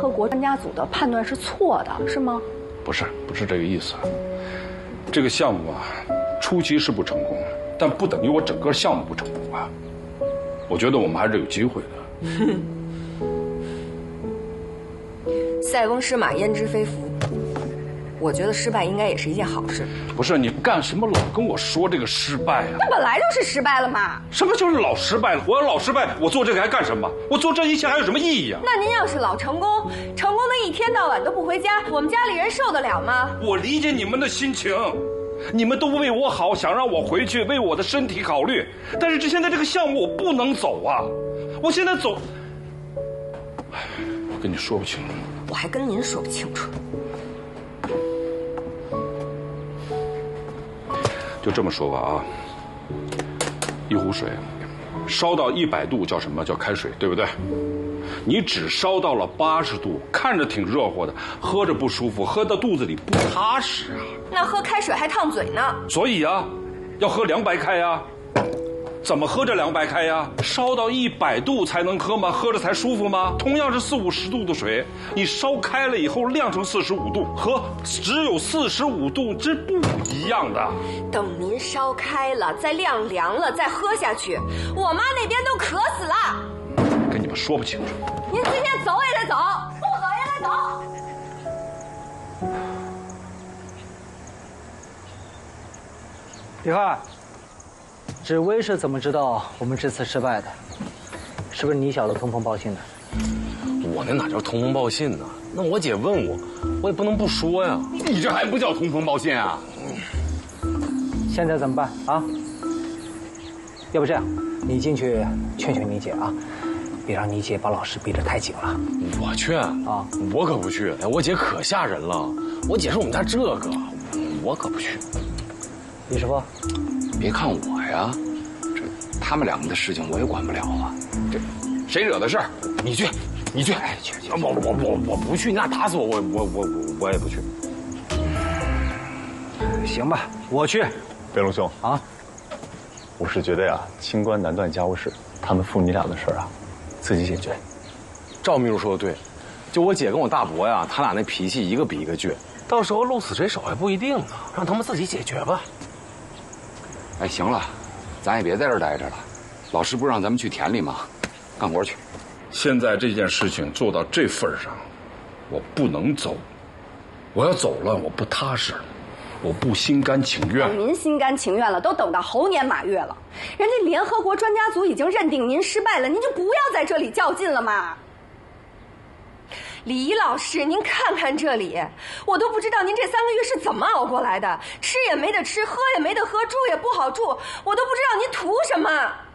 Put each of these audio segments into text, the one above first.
合国专家组的判断是错的，是吗？ 不是这个意思。这个项目啊，初期是不成功，但不等于我整个项目不成功啊。我觉得我们还是有机会的。 塞翁失马，焉知非福。我觉得失败应该也是一件好事。 不是你干什么老跟我说这个失败啊？ 那本来就是失败了嘛。 什么就是老失败了？我要老失败，我做这个还干什么？我做这一切还有什么意义啊？ 那您要是老成功，成功的一天到晚都不回家，我们家里人受得了吗？ 我理解你们的心情，你们都为我好，想让我回去，为我的身体考虑。但是现在这个项目我不能走啊！我现在走，我跟你说不清楚。 我还跟您说不清楚。 就这么说吧啊，一壶水烧到100度叫什么？叫开水，对不对？你只烧到了80度，看着挺热乎的，喝着不舒服，喝到肚子里不踏实啊。 那喝开水还烫嘴呢。 所以啊，要喝凉白开呀。怎么喝这凉白开呀？烧到100度才能喝吗？喝着才舒服吗？同样是40、50度的水，你烧开了以后晾成45度，和只有45度是不一样的。 等您烧开了，再晾凉了，再喝下去，我妈那边都渴死了。 跟你们说不清楚。 您今天走也得走，不走也得走。 李汉，紫薇是怎么知道我们这次失败的？是不是你小子通风报信的？ 我那哪叫通风报信呢？那我姐问我，我也不能不说呀。 你这还不叫通风报信啊？ 现在怎么办啊？要不这样，你进去劝劝你姐啊，别让你姐把老师逼得太紧了。 我劝啊，我可不去。哎，我姐可吓人了。我姐是我们家这个，我可不去。 李师傅， 别看我呀，这他们两个的事情我也管不了啊。这谁惹的事儿？你去，你去。哎，去。 我不去，你俩打死我，我也不去。 行吧，我去。 飞龙兄啊， 我是觉得呀，清官难断家务事，他们父女俩的事儿啊，自己解决。 赵秘书说的对，就我姐跟我大伯呀，他俩那脾气一个比一个倔，到时候露死谁手还不一定呢，让他们自己解决吧。 哎，行了，咱也别在这儿待着了。老师不让咱们去田里吗？干活去。 现在这件事情做到这份上，我不能走。我要走了，我不踏实，我不心甘情愿。 您心甘情愿了，都等到猴年马月了，人家联合国专家组已经认定您失败了，您就不要在这里较劲了嘛。 李老师，您看看这里，我都不知道您这3个月是怎么熬过来的，吃也没得吃，喝也没得喝，住也不好住，我都不知道您图什么。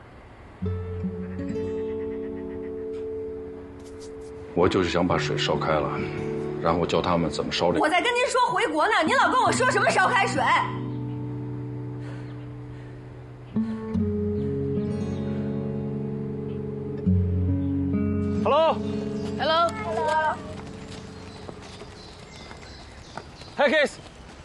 我就是想把水烧开了，然后教他们怎么烧这个。 我在跟您说回国呢，您老跟我说什么烧开水 ？Hello. Hey kids.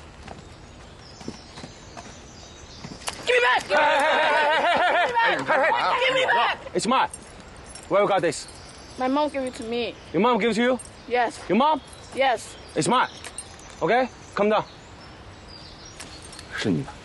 Give me back! Hey! Give me back! It's mine. Where you got this? My mom gave it to me. Your mom gave it to you? Yes. Your mom? Yes. It's mine. Okay? Come down. 是你的。